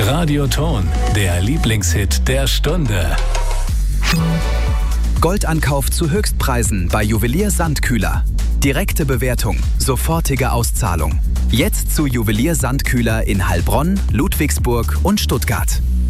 Radioton, der Lieblingshit der Stunde. Goldankauf zu Höchstpreisen bei Juwelier Sandkühler. Direkte Bewertung, sofortige Auszahlung. Jetzt zu Juwelier Sandkühler in Heilbronn, Ludwigsburg und Stuttgart.